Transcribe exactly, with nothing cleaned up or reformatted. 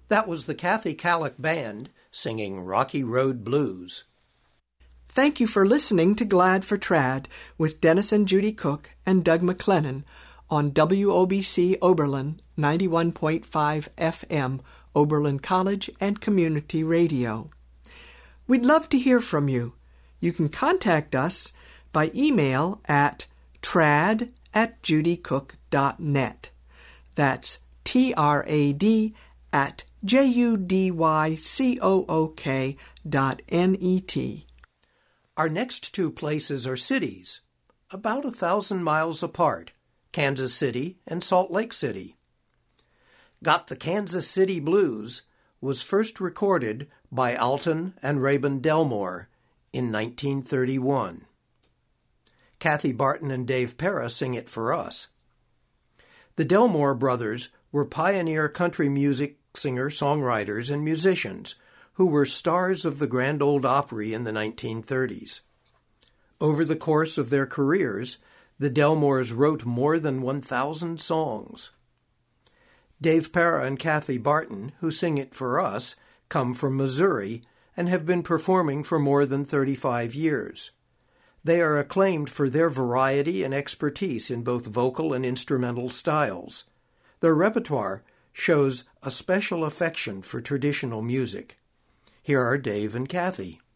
That was the Kathy Kallick Band singing Rocky Road Blues. Thank you for listening to Glad for Trad with Dennis and Judy Cook and Doug McLennan on W O B C Oberlin ninety-one point five F M, Oberlin College and Community Radio. We'd love to hear from you. You can contact us by email at trad at judycook dot net. That's T R A D at J U D Y C O O K dot N E T. Our next two places are cities, about a thousand miles apart, Kansas City and Salt Lake City. Got the Kansas City Blues was first recorded by Alton and Rabun Delmore in nineteen thirty-one. Kathy Barton and Dave Para sing it for us. The Delmore brothers were pioneer country music singer-songwriters and musicians who were stars of the Grand Ole Opry in the nineteen thirties. Over the course of their careers, the Delmores wrote more than one thousand songs. Dave Para and Kathy Barton, who sing it for us, come from Missouri and have been performing for more than thirty-five years. They are acclaimed for their variety and expertise in both vocal and instrumental styles. Their repertoire shows a special affection for traditional music. Here are Dave and Kathy.